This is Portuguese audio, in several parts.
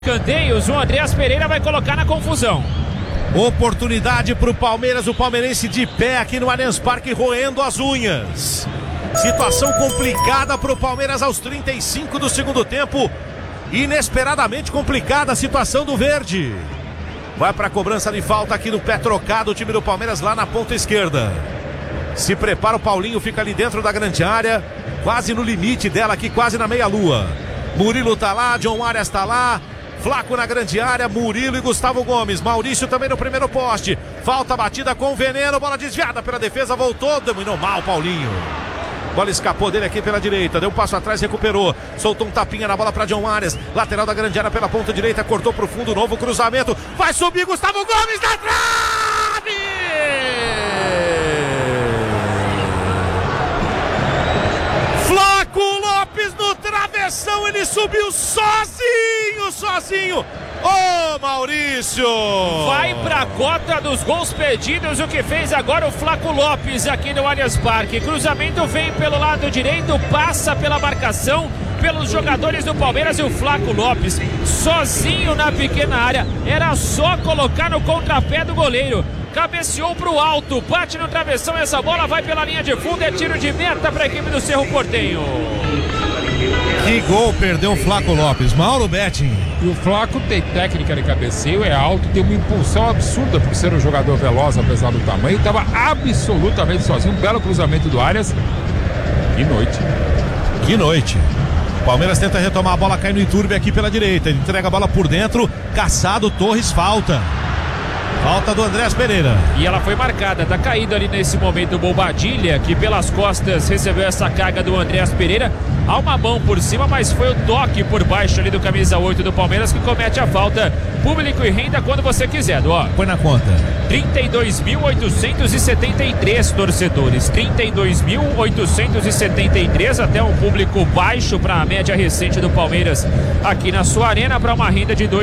Canteios, o Andreas Pereira vai colocar na confusão. Oportunidade para o Palmeiras, o palmeirense de pé aqui no Allianz Parque, roendo as unhas. Situação complicada para o Palmeiras aos 35 do segundo tempo. Inesperadamente complicada a situação do verde. Vai para a cobrança de falta aqui no pé trocado, o time do Palmeiras lá na ponta esquerda. Se prepara o Paulinho, fica ali dentro da grande área, quase no limite dela aqui, quase na meia-lua. Murilo tá lá, John Arias tá lá. Flaco na grande área, Murilo e Gustavo Gomes. Maurício também no primeiro poste. Falta batida com veneno, bola desviada pela defesa, voltou, dominou mal Paulinho. Bola escapou dele aqui pela direita, deu um passo atrás, recuperou. Soltou um tapinha na bola para John Arias. Lateral da grande área pela ponta direita, cortou pro fundo, novo cruzamento. Vai subir Gustavo Gomes na trave! Flaco Lopes no travessão, ele subiu sozinho. Ô Maurício! Vai pra cota dos gols perdidos, o que fez agora o Flaco Lopes aqui no Allianz Parque. Cruzamento vem pelo lado direito, passa pela marcação, pelos jogadores do Palmeiras e o Flaco Lopes sozinho na pequena área. Era só colocar no contrapé do goleiro. Cabeceou pro alto, bate no travessão, essa bola vai pela linha de fundo, é tiro de meta para a equipe do Cerro Porteño. Que gol perdeu o Flaco Lopes, Mauro Betting. E o Flaco tem técnica de cabeceio, é alto, tem uma impulsão absurda por ser um jogador veloz, apesar do tamanho. Estava absolutamente sozinho, um belo cruzamento do Arias. Que noite. Palmeiras tenta retomar a bola, cai no Iturbe aqui pela direita, ele entrega a bola por dentro, Caçado, Torres, falta do Andreas Pereira. E ela foi marcada, tá caído ali nesse momento o Bobadilha, que pelas costas recebeu essa carga do Andreas Pereira. Há uma mão por cima, mas foi o toque por baixo ali do camisa 8 do Palmeiras que comete a falta. Público e renda quando você quiser, ó. Põe na conta. 32.873 torcedores, 32.873, até um público baixo para a média recente do Palmeiras aqui na sua arena, para uma renda de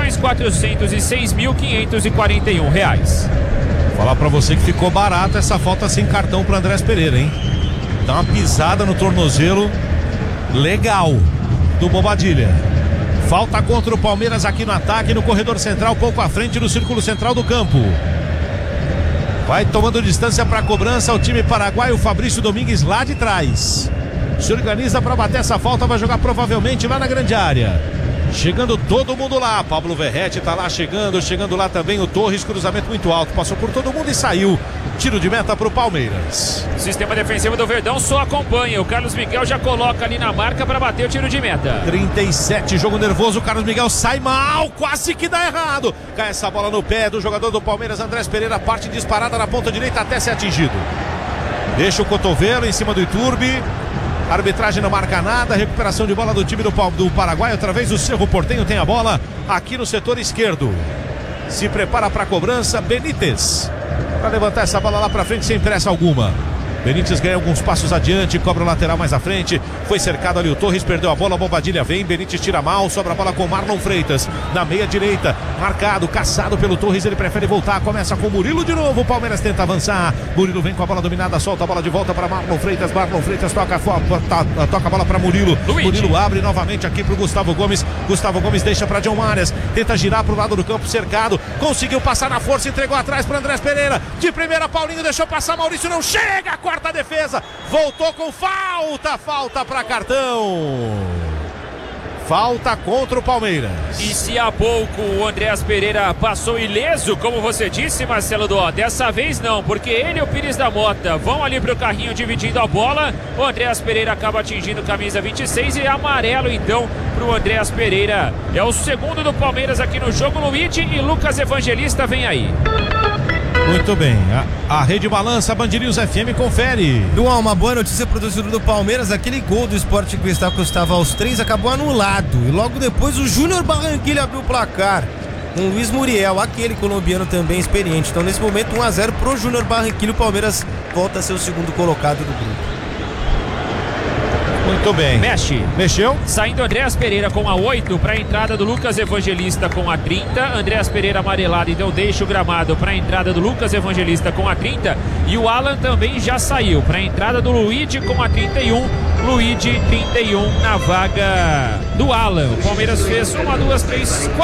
R$2.406.541. Vou falar pra você que ficou barato essa falta sem cartão pro Andreas Pereira, hein? Dá uma pisada no tornozelo legal do Bobadilha. Falta contra o Palmeiras aqui no ataque, no corredor central, pouco à frente do círculo central do campo. Vai tomando distância para a cobrança o time paraguaio, Fabrício Domingues lá de trás. Se organiza para bater essa falta, vai jogar provavelmente lá na grande área. Chegando todo mundo lá, Pablo Verrete tá lá chegando lá também o Torres, cruzamento muito alto, passou por todo mundo e saiu. Tiro de meta pro Palmeiras. O sistema defensivo do Verdão só acompanha, o Carlos Miguel já coloca ali na marca para bater o tiro de meta. 37, jogo nervoso, o Carlos Miguel sai mal, quase que dá errado. Cai essa bola no pé do jogador do Palmeiras, Andreas Pereira, parte disparada na ponta direita até ser atingido. Deixa o cotovelo em cima do Iturbe. A arbitragem não marca nada, recuperação de bola do time do Paraguai, outra vez o Cerro Porteño tem a bola aqui no setor esquerdo. Se prepara para a cobrança, Benítez, para levantar essa bola lá para frente sem pressa alguma. Benítez ganha alguns passos adiante, cobra o lateral mais à frente, foi cercado ali o Torres, perdeu a bola, a Bobadilha vem, Benítez tira mal, sobra a bola com Marlon Freitas, na meia direita, marcado, caçado pelo Torres, ele prefere voltar, começa com Murilo de novo, o Palmeiras tenta avançar, Murilo vem com a bola dominada, solta a bola de volta para Marlon Freitas toca a bola para Murilo, Murilo abre novamente aqui para o Gustavo Gomes deixa para John Arias, tenta girar para o lado do campo cercado, conseguiu passar na força, entregou atrás para Andreas Pereira, de primeira Paulinho deixou passar, Maurício não chega, quarta defesa, voltou com falta para cartão. Falta contra o Palmeiras. E se há pouco o Andreas Pereira passou ileso, como você disse, Marcelo Dó, dessa vez não, porque ele e o Pires da Mota vão ali pro carrinho dividindo a bola. O Andreas Pereira acaba atingindo camisa 26 e amarelo então pro Andreas Pereira. É o segundo do Palmeiras aqui no jogo. Luigi e Lucas Evangelista vem aí. Muito bem, a Rede Balança, Band News FM, confere. Dual, uma boa notícia pro torcedor do Palmeiras, aquele gol do Sport Cristal que estava aos 3 acabou anulado, e logo depois o Júnior Barranquilla abriu o placar com o Luiz Muriel, aquele colombiano também experiente. Então nesse momento 1-0 pro Júnior Barranquilla, o Palmeiras volta a ser o segundo colocado do grupo. Muito bem. Mexeu. Saindo Andreas Pereira com a 8 para a entrada do Lucas Evangelista com a 30. Andreas Pereira amarelado, então deixa o gramado para a entrada do Lucas Evangelista com a 30. E o Alan também já saiu para a entrada do Luigi com a 31. Luigi, 31 na vaga do Alan. O Palmeiras fez 1, 2, 3, 4.